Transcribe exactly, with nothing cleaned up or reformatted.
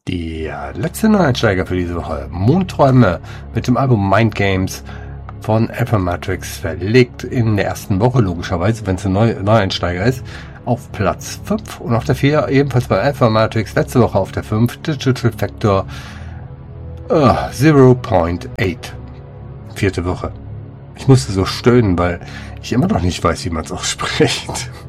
Der letzte Neueinsteiger für diese Woche, Mondträume mit dem Album Mind Games von Alpha Matrix, verlegt in der ersten Woche, logischerweise, wenn es ein Neu Neueinsteiger ist, auf Platz fünf und auf der vier, ebenfalls bei Alpha Matrix, letzte Woche auf der fünf, Digital Factor uh, null Komma acht, vierte Woche. Ich musste so stöhnen, weil ich immer noch nicht weiß, wie man es ausspricht.